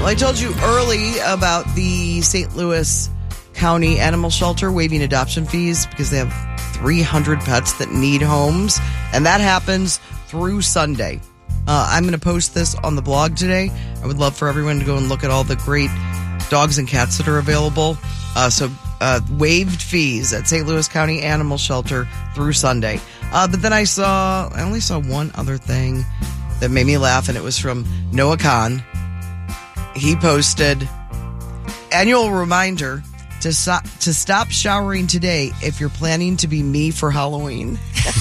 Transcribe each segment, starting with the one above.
I told you early about the St. Louis County Animal Shelter waiving adoption fees because they have 300 pets that need homes, and that happens through Sunday. I'm going to post this on the blog today. I would love for everyone to go and look at all the great dogs and cats that are available. So waived fees at St. Louis County Animal Shelter through Sunday. But then I only saw one other thing that made me laugh, and it was from Noah Khan. He posted, annual reminder to stop showering today if you're planning to be me for Halloween. I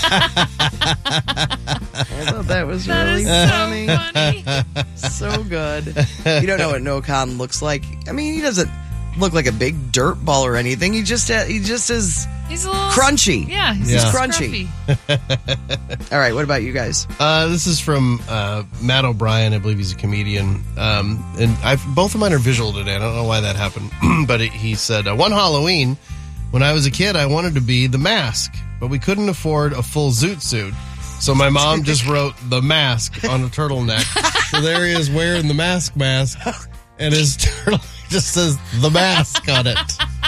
thought that was really funny. So good. You don't know what Noah Khan looks like. I mean, he doesn't look like a big dirt ball or anything. He just is he's a little crunchy. Yeah, he's crunchy. All right, what about you guys? This is from Matt O'Brien. I believe he's a comedian. And both of mine are visual today. I don't know why that happened. But he said, one Halloween, when I was a kid, I wanted to be the Mask, but we couldn't afford a full zoot suit. So my mom just wrote the Mask on a turtleneck. So there he is wearing the mask, and his turtle just says the Mask on it.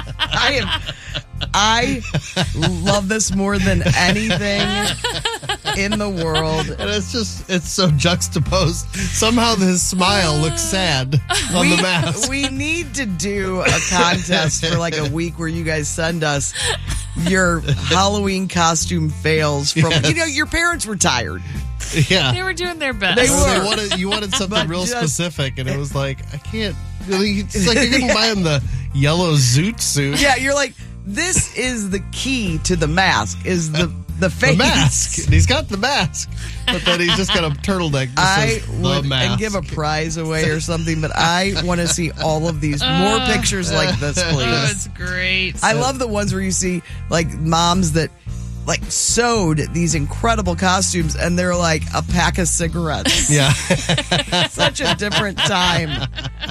I love this more than anything in the world. And it's so juxtaposed. Somehow his smile looks sad on the mask. We need to do a contest for like a week where you guys send us your Halloween costume fails from, your parents were tired. Yeah. They were doing their best. They were. You wanted something real specific, and it was like, I can't. It's like you couldn't buy him the yellow zoot suit. Yeah, you're like, this is the key to the mask, is the face. The mask. He's got the mask, but then he's just got a turtleneck that says the mask. And give a prize away or something, but I want to see all of these. More pictures like this, please. Oh, it's great. I love the ones where you see like moms that like sewed these incredible costumes and they're like a pack of cigarettes. Yeah. Such a different time.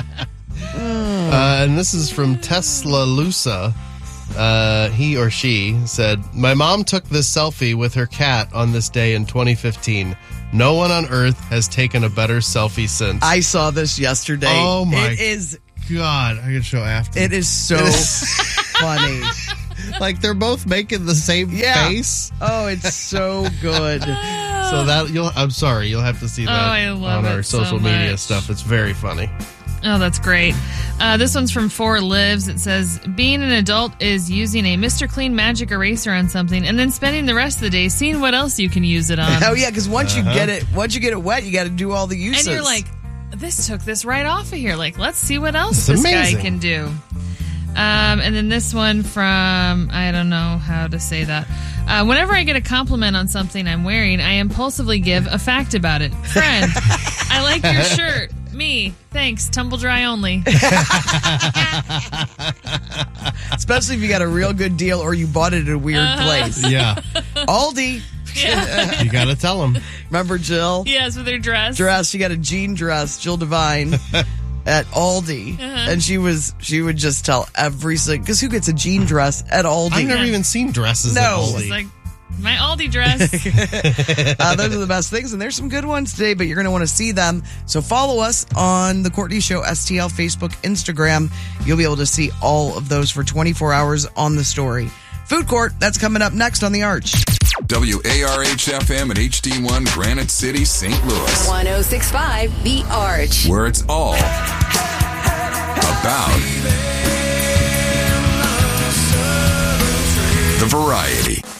And this is from Tesla Lusa. He or she said, my mom took this selfie with her cat on this day in 2015. No one on earth has taken a better selfie since. I saw this yesterday. Oh my It is God. I can show after. It is so funny. Like they're both making the same face. Oh, it's so good. So I'm sorry, you'll have to see that on our social media stuff. It's very funny. Oh, that's great. This one's from 4 Lives. It says, being an adult is using a Mr. Clean magic eraser on something and then spending the rest of the day seeing what else you can use it on. Oh, yeah, because once you get it wet, you got to do all the uses. And you're like, this took this right off of here. Like, let's see what else this guy can do. And then this one from, I don't know how to say that. Whenever I get a compliment on something I'm wearing, I impulsively give a fact about it. Friend, I like your shirt. Me, thanks. Tumble dry only. Especially if you got a real good deal or you bought it at a weird place. Yeah. Aldi. Yeah. You got to tell them. Remember Jill? Yes, with her dress. She got a jean dress, Jill Devine, at Aldi. And she would just tell every single, because who gets a jean dress at Aldi? I've never even seen dresses at Aldi. She's like, my Aldi dress. Those are the best things, and there's some good ones today, but you're going to want to see them. So follow us on The Courtney Show, STL, Facebook, Instagram. You'll be able to see all of those for 24 hours on the story. Food Court, that's coming up next on The Arch. WARH-FM at HD1 Granite City, St. Louis. 106.5 The Arch. Where it's all